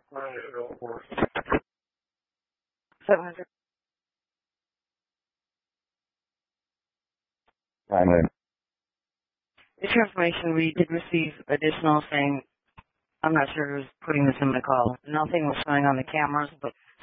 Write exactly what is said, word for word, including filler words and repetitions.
seven hundred. Finally. This information, we did receive additional saying, I'm not sure who's putting this in my call. Nothing was showing on the cameras, but